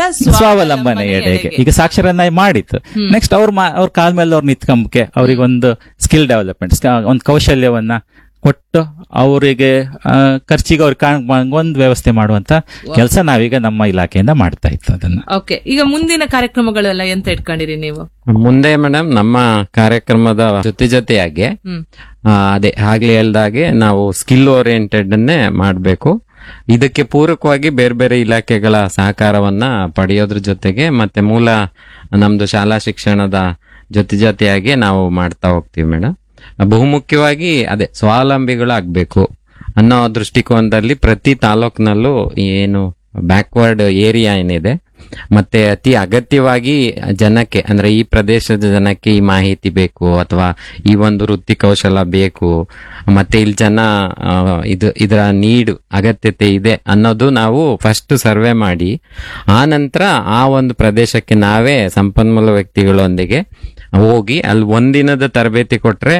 ಸ್ವಾವಲಂಬನೆ ಎಡೆಗೆ ಈಗ ಸಾಕ್ಷರನಾಗಿ ಮಾಡಿತ್ತು. ನೆಕ್ಸ್ಟ್ ಅವ್ರ ಕಾಲ ಮೇಲೆ ಅವ್ರು ನಿಂತ್ಕೊಂಬಕ್ಕೆ ಅವ್ರಿಗೊಂದು ಸ್ಕಿಲ್ ಡೆವಲಪ್ಮೆಂಟ್, ಒಂದು ಕೌಶಲ್ಯವನ್ನ ಕೊಟ್ಟು ಅವರಿಗೆ ಖರ್ಚಿಗೆ ಅವ್ರಿಗೆ ಒಂದು ವ್ಯವಸ್ಥೆ ಮಾಡುವಂತ ಕೆಲಸ ನಾವೀಗ ನಮ್ಮ ಇಲಾಖೆಯಿಂದ ಮಾಡ್ತಾ ಇತ್ತು ಅದನ್ನ. ಓಕೆ, ಈಗ ಮುಂದಿನ ಕಾರ್ಯಕ್ರಮಗಳೆಲ್ಲ ಎಂತ ಇಟ್ಕೊಂಡಿರಿ ನೀವು ಮುಂದೆ? ಮೇಡಮ್, ನಮ್ಮ ಕಾರ್ಯಕ್ರಮದ ಜೊತೆಯಾಗಿ ಅದೇ ಆಗ್ಲೇ ಹೇಳ್ದಾಗೆ ನಾವು ಸ್ಕಿಲ್ ಓರಿಯೆಂಟೆಡ್ ಅನ್ನೇ ಮಾಡಬೇಕು. ಇದಕ್ಕೆ ಪೂರಕವಾಗಿ ಬೇರೆ ಬೇರೆ ಇಲಾಖೆಗಳ ಸಹಕಾರವನ್ನ ಪಡೆಯೋದ್ರ ಜೊತೆಗೆ ಮತ್ತೆ ಮೂಲ ನಮ್ದು ಶಾಲಾ ಶಿಕ್ಷಣದ ಜೊತೆಯಾಗಿ ನಾವು ಮಾಡ್ತಾ ಹೋಗ್ತೀವಿ ಮೇಡಮ್. ಬಹುಮುಖ್ಯವಾಗಿ ಅದೇ ಸ್ವಾವಲಂಬಿಗಳಾಗಬೇಕು ಅನ್ನೋ ದೃಷ್ಟಿಕೋನದಲ್ಲಿ ಪ್ರತಿ ತಾಲೂಕಿನಲ್ಲೂ ಏನು ಬ್ಯಾಕ್ವರ್ಡ್ ಏರಿಯಾ ಏನಿದೆ ಮತ್ತೆ ಅತಿ ಅಗತ್ಯವಾಗಿ ಜನಕ್ಕೆ ಅಂದ್ರೆ ಈ ಪ್ರದೇಶದ ಜನಕ್ಕೆ ಈ ಮಾಹಿತಿ ಬೇಕು ಅಥವಾ ಈ ಒಂದು ವೃತ್ತಿ ಕೌಶಲ ಬೇಕು ಮತ್ತೆ ಇಲ್ಲಿ ಜನ ಇದರ ಅಗತ್ಯತೆ ಇದೆ ಅನ್ನೋದು ನಾವು ಫಸ್ಟ್ ಸರ್ವೆ ಮಾಡಿ ಆ ನಂತರ ಆ ಒಂದು ಪ್ರದೇಶಕ್ಕೆ ನಾವೇ ಸಂಪನ್ಮೂಲ ವ್ಯಕ್ತಿಗಳೊಂದಿಗೆ ಹೋಗಿ ಅಲ್ಲಿ ಒಂದಿನದ ತರಬೇತಿ ಕೊಟ್ರೆ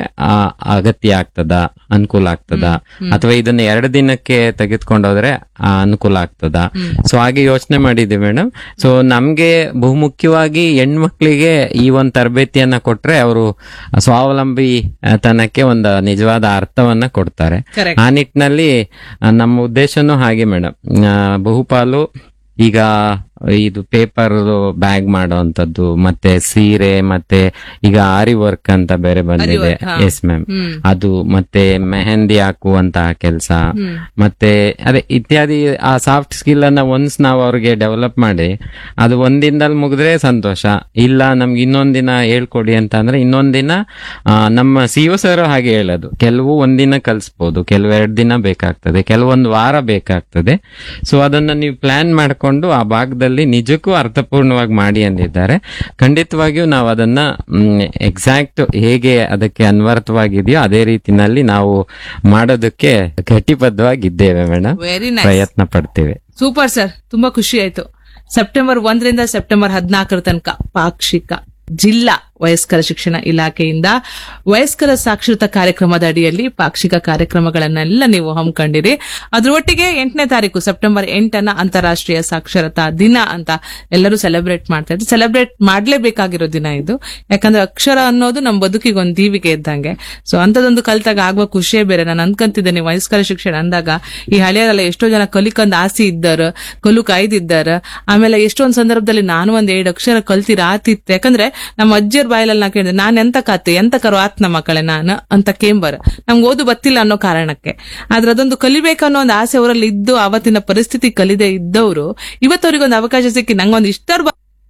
ಅಗತ್ಯ ಆಗ್ತದ, ಅನುಕೂಲ ಆಗ್ತದ, ಅಥವಾ ಇದನ್ನ 2 ದಿನಕ್ಕೆ ತೆಗೆದುಕೊಂಡೋದ್ರೆ ಅನುಕೂಲ ಆಗ್ತದ. ಸೊ ಹಾಗೆ ಯೋಚನೆ ಮಾಡಿದ್ವಿ ಮೇಡಮ್. ಸೊ ನಮ್ಗೆ ಬಹುಮುಖ್ಯವಾಗಿ ಹೆಣ್ಮಕ್ಳಿಗೆ ಈ ಒಂದು ತರಬೇತಿಯನ್ನ ಕೊಟ್ರೆ ಅವರು ಸ್ವಾವಲಂಬಿ ತನಕ್ಕೆ ಒಂದು ನಿಜವಾದ ಅರ್ಥವನ್ನ ಕೊಡ್ತಾರೆ. ಆ ನಿಟ್ಟಿನಲ್ಲಿ ನಮ್ಮ ಉದ್ದೇಶನೂ ಹಾಗೆ ಮೇಡಮ್. ಬಹುಪಾಲು ಈಗ ಇದು ಪೇಪರ್ ಬ್ಯಾಗ್ ಮಾಡುವಂತದ್ದು ಮತ್ತೆ ಸೀರೆ ಮತ್ತೆ ಈಗ ಆರಿ ವರ್ಕ್ ಅಂತ ಬೇರೆ ಬಂದಿದೆ. ಎಸ್ ಮ್ಯಾಮ್, ಅದು ಮತ್ತೆ ಮೆಹಂದಿ ಹಾಕುವಂತಹ ಕೆಲಸ ಮತ್ತೆ ಅದೇ ಇತ್ಯಾದಿ ಆ ಸಾಫ್ಟ್ ಸ್ಕಿಲ್ ಅನ್ನ ಒನ್ಸ್ ನಾವು ಅವ್ರಿಗೆ ಡೆವಲಪ್ ಮಾಡಿ ಅದು ಒಂದಿನದಲ್ಲಿ ಮುಗಿದ್ರೆ ಸಂತೋಷ. ಇಲ್ಲ ನಮ್ಗೆ ಇನ್ನೊಂದಿನ ಹೇಳ್ಕೊಡಿ ಅಂತ ಅಂದ್ರೆ ಇನ್ನೊಂದಿನ ನಮ್ಮ ಸಿಒ ಸರ್ ಹಾಗೆ ಹೇಳೋದು, ಕೆಲವು ಒಂದಿನ ಕಲಿಸ್ಬೋದು, ಕೆಲವು 2 ದಿನ ಬೇಕಾಗ್ತದೆ, ಕೆಲವೊಂದು ವಾರ ಬೇಕಾಗ್ತದೆ. ಸೊ ಅದನ್ನ ನೀವು ಪ್ಲಾನ್ ಮಾಡ್ಕೊಂಡು ಆ ಭಾಗದಲ್ಲಿ ನಿಜಕ್ಕೂ ಅರ್ಥಪೂರ್ಣವಾಗಿ ಮಾಡಿ ಅಂದಿದ್ದಾರೆ. ಖಂಡಿತವಾಗಿಯೂ ನಾವು ಅದನ್ನ ಎಕ್ಸಾಕ್ಟ್ ಹೇಗೆ ಅದಕ್ಕೆ ಅನ್ವರ್ಥವಾಗಿದೆಯೋ ಅದೇ ರೀತಿನಲ್ಲಿ ನಾವು ಮಾಡೋದಕ್ಕೆ ಗಟ್ಟಿಬದ್ಧವಾಗಿದ್ದೇವೆ ಮೇಡಮ್. ಪ್ರಯತ್ನ ಪಡ್ತೇವೆ. ಸೂಪರ್ ಸರ್, ತುಂಬಾ ಖುಷಿ ಆಯ್ತು. ಸೆಪ್ಟೆಂಬರ್ 1ರಿಂದ ಸೆಪ್ಟೆಂಬರ್ 14 ತನಕ ಪಾಕ್ಷಿಕ ಜಿಲ್ಲಾ ವಯಸ್ಕರ ಶಿಕ್ಷಣ ಇಲಾಖೆಯಿಂದ ವಯಸ್ಕರ ಸಾಕ್ಷರತಾ ಕಾರ್ಯಕ್ರಮದ ಅಡಿಯಲ್ಲಿ ಪಾಕ್ಷಿಕ ಕಾರ್ಯಕ್ರಮಗಳನ್ನೆಲ್ಲ ನೀವು ಹಮ್ಮಿಕೊಂಡಿರಿ. ಅದ್ರ ಒಟ್ಟಿಗೆ 8ನೇ ತಾರೀಕು ಸೆಪ್ಟೆಂಬರ್ 8 ಅಂತಾರಾಷ್ಟ್ರೀಯ ಸಾಕ್ಷರತಾ ದಿನ ಅಂತ ಎಲ್ಲರೂ ಸೆಲೆಬ್ರೇಟ್ ಮಾಡ್ತಾ ಇದ್ರು. ಸೆಲೆಬ್ರೇಟ್ ಮಾಡ್ಲೇಬೇಕಾಗಿರೋ ದಿನ ಇದು, ಯಾಕಂದ್ರೆ ಅಕ್ಷರ ಅನ್ನೋದು ನಮ್ಮ ಬದುಕಿಗೆ ಒಂದು ದೀವಿಗೆ ಇದ್ದಂಗೆ. ಸೊ ಅಂತದೊಂದು ಕಲ್ತಾಗ ಆಗುವ ಖುಷಿಯೇ ಬೇರೆ. ನಾನು ಅನ್ಕೊಂತಿದ್ದೇನೆ ವಯಸ್ಕರ ಶಿಕ್ಷಣ ಅಂದಾಗ ಈ ಹಳೆಯರೆಲ್ಲ ಎಷ್ಟೋ ಜನ ಕಲಿಕೊಂಡ್ ಆಸೆ ಇದ್ದಾರ, ಕಲು ಕಾಯ್ದಿದ್ದಾರ. ಆಮೇಲೆ ಎಷ್ಟೊಂದು ಸಂದರ್ಭದಲ್ಲಿ ನಾನು 1-2 ಅಕ್ಷರ ಕಲ್ತಿರಾತಿತ್ತು. ಯಾಕಂದ್ರೆ ನಮ್ಮ ಅಜ್ಜಿಯರ್ ಬಾಯಲ್ಲಿ ನಾ ಕೇಳಿದೆ, ನಾನ್ ಎಂತ ಕಾತೆ ಎಂತ ಕರು ಆತ್ನ ಮಕ್ಕಳೇ ನಾನು ಅಂತ ಕೇಂಬರ್, ನಮ್ಗೆ ಓದು ಬತ್ತಿಲ್ಲ ಅನ್ನೋ ಕಾರಣಕ್ಕೆ. ಆದ್ರೆ ಅದೊಂದು ಕಲಿಬೇಕನ್ನೋ ಒಂದು ಆಸೆ ಅವರಲ್ಲಿ ಇದ್ದು ಅವತ್ತಿನ ಪರಿಸ್ಥಿತಿ ಕಲಿದೆ ಇದ್ದವರು ಇವತ್ತವರಿಗೊಂದು ಅವಕಾಶ ಸಿಕ್ಕಿ ನಂಗೊಂದು ಇಷ್ಟರ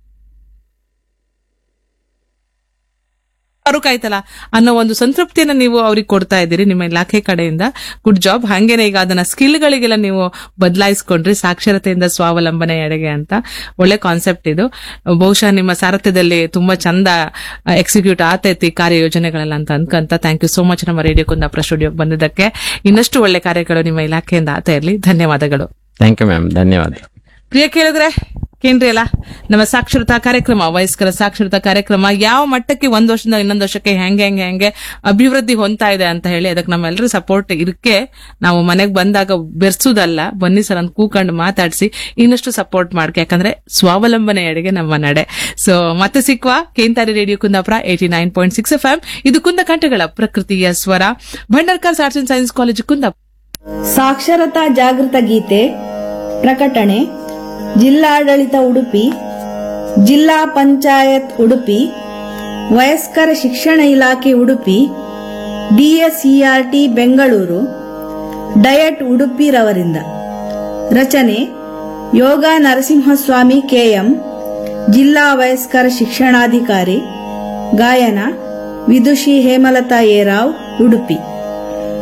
ಕಾಯ್ತಲ್ಲ ಅನ್ನೋ ಒಂದು ಸಂತೃಪ್ತಿಯನ್ನ ನೀವು ಅವ್ರಿಗೆ ಕೊಡ್ತಾ ಇದ್ದೀರಿ ನಿಮ್ಮ ಇಲಾಖೆ ಕಡೆಯಿಂದ. Good job. ಹಂಗೇನೆ ಈಗ ಅದನ್ನ ಸ್ಕಿಲ್ಗಳಿಗೆಲ್ಲ ನೀವು ಬದಲಾಯಿಸ್ಕೊಂಡ್ರಿ, ಸಾಕ್ಷರತೆಯಿಂದ ಸ್ವಾವಲಂಬನೆ ಎಡೆಗೆ ಅಂತ. ಒಳ್ಳೆ ಕಾನ್ಸೆಪ್ಟ್ ಇದು. ಬಹುಶಃ ನಿಮ್ಮ ಸಾರಥ್ಯದಲ್ಲಿ ತುಂಬಾ ಚಂದ ಎಕ್ಸಿಕ್ಯೂಟ್ ಆತೈತಿ ಕಾರ್ಯಯೋಜನೆಗಳೆಲ್ಲ ಅಂತ ಅನ್ಕಂತ. ಥ್ಯಾಂಕ್ ಯು ಸೋ ಮಚ್ ನಮ್ಮ ರೇಡಿಯೋ ಕುಂದಾಪುರ ಸ್ಟುಡಿಯೋಗೆ ಬಂದಿದ್ದಕ್ಕೆ. ಇನ್ನಷ್ಟು ಒಳ್ಳೆ ಕಾರ್ಯಗಳು ನಿಮ್ಮ ಇಲಾಖೆಯಿಂದ ಆತ ಇರಲಿ. ಧನ್ಯವಾದಗಳು. ಥ್ಯಾಂಕ್ ಯು ಮ್ಯಾಮ್, ಧನ್ಯವಾದ. ಪ್ರಿಯ ಕೇಳಿದ್ರೆ ಕೇಂದ್ರಿ ಅಲ್ಲ, ನಮ್ಮ ಸಾಕ್ಷರತಾ ಕಾರ್ಯಕ್ರಮ, ವಯಸ್ಕರ ಸಾಕ್ಷರತಾ ಕಾರ್ಯಕ್ರಮ ಯಾವ ಮಟ್ಟಕ್ಕೆ ಒಂದ್ ವರ್ಷದಿಂದ ಇನ್ನೊಂದು ವರ್ಷಕ್ಕೆ ಹೆಂಗೆ ಅಭಿವೃದ್ಧಿ ಹೊಂದ್ತಾ ಇದೆ ಅಂತ ಹೇಳಿ ಅದಕ್ಕೆ ನಮ್ಮೆಲ್ಲರೂ ಸಪೋರ್ಟ್ ಇರಕ್ಕೆ ನಾವು ಮನೆಗೆ ಬಂದಾಗ ಬೆರ್ಸುದಲ್ಲ, ಬನ್ನಿ ಸರ್ ಅಂತ ಕೂಕೊಂಡು ಮಾತಾಡಿಸಿ ಇನ್ನಷ್ಟು ಸಪೋರ್ಟ್ ಮಾಡ್ಕೆ. ಯಾಕಂದ್ರೆ ಸ್ವಾವಲಂಬನೆ ಎಡೆಗೆ ನಮ್ಮ ನಡೆ. ಸೊ ಮತ್ತೆ ಸಿಕ್ವಾ ಕೇಂತಾರಿ ರೇಡಿಯೋ ಕುಂದಾಪುರ 89.6 FM. ಇದು ಕುಂದಕಂಠಗಳ ಪ್ರಕೃತಿಯ ಸ್ವರ. Bhandarkar arts and science college Kundapura. ಸಾಕ್ಷರತಾ ಜಾಗೃತ ಗೀತೆ ಪ್ರಕಟಣೆ. ಜಿಲ್ಲಾಡಳಿತ ಉಡುಪಿ, ಜಿಲ್ಲಾ ಪಂಚಾಯತ್ ಉಡುಪಿ, ವಯಸ್ಕರ ಶಿಕ್ಷಣ ಇಲಾಖೆ ಉಡುಪಿ, ಡಿಎಸ್ಇಆರ್ಟಿ ಬೆಂಗಳೂರು, ಡಯಟ್ ಉಡುಪಿ ರವರಿಂದ. ರಚನೆ ಯೋಗ ನರಸಿಂಹಸ್ವಾಮಿ ಕೆಎಂ, ಜಿಲ್ಲಾ ವಯಸ್ಕರ ಶಿಕ್ಷಣಾಧಿಕಾರಿ. ಗಾಯನ ವಿದುಷಿ ಹೇಮಲತಾ ಏರಾವ್, ಉಡುಪಿ.